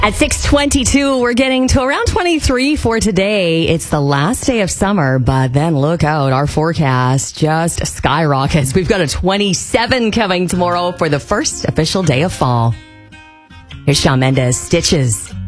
At 6:22, we're getting to around 23 for today. It's the last day of summer, but then look out. Our forecast just skyrockets. We've got a 27 coming tomorrow for the first official day of fall. Here's Shawn Mendes, Stitches.